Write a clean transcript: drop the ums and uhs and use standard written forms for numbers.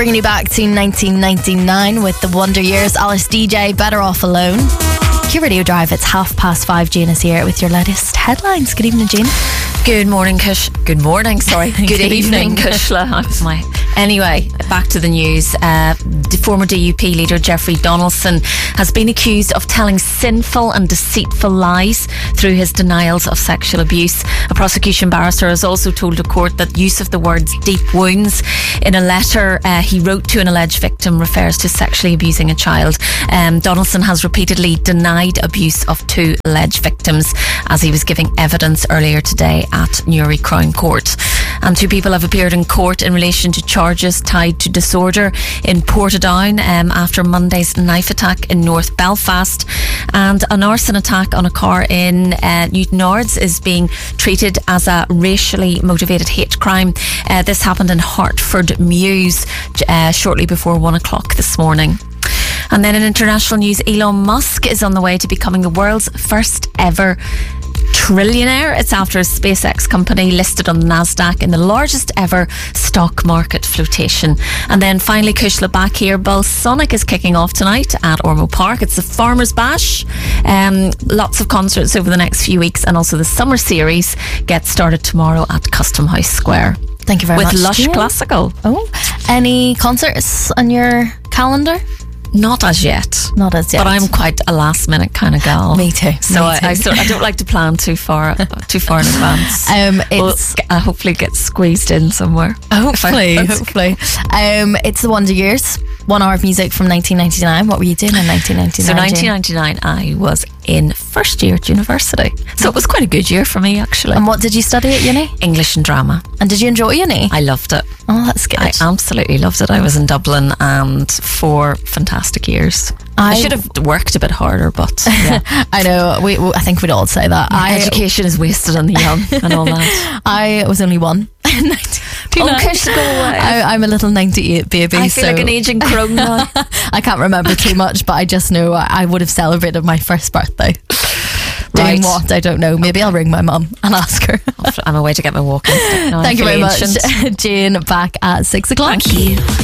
Bringing you back to 1999 with the Wonder Years. Alice DJ, Better Off Alone. Q Radio Drive, it's 5:30. Jane is here with your latest headlines. Good evening, Jane. Good morning, Kush. Good morning, sorry. Good evening, Kushla. Anyway, back to the news. The former DUP leader Jeffrey Donaldson has been accused of telling sinful and deceitful lies through his denials of sexual abuse. A prosecution barrister has also told the court that use of the words deep wounds in a letter he wrote to an alleged victim refers to sexually abusing a child. Donaldson has repeatedly denied abuse of two alleged victims as he was giving evidence earlier today at Newry Crown Court. And two people have appeared in court in relation to charges tied to disorder in Portadown after Monday's knife attack in North Belfast, and an arson attack on a car in Newtownards is being treated as a racially motivated hate crime. This happened in Hertford Mews shortly before 1 o'clock this morning. And then in international news, Elon Musk is on the way to becoming the world's first ever trillionaire. It's after a SpaceX company listed on the Nasdaq in the largest ever stock market flotation. And then finally, Kushla, back here, Balsonic is kicking off tonight at Ormeau Park. It's the Farmers Bash. Lots of concerts over the next few weeks, and also the summer series gets started tomorrow at Custom House Square. Thank you very much. With Lush Jane. Classical. Oh, any concerts on your calendar? Not as yet. Not as yet. But I'm quite a last minute kind of gal. Me too. So I don't like to plan too far in advance. I'll hopefully get squeezed in somewhere. Hopefully. It's the Wonder Years. 1 hour of music from 1999. What were you doing in 1999? So 1999, I was in first year at university. So it was quite a good year for me, actually. And what did you study at uni? English and drama. And did you enjoy uni? I loved it. Oh, that's good. I absolutely loved it. I was in Dublin and 4 fantastic years. I should have worked a bit harder, but yeah. I know. I think we'd all say that. Education is wasted on the young and all that. I was only 1. I'm a little 98 baby. I feel like an aging crone now. I can't remember too much, but I just know I would have celebrated my first birthday. Doing what? I don't know. Maybe I'll ring my mum and ask her. I'm away to get my walking stick now. Thank you very much. Jane, back at 6 o'clock. Thank you.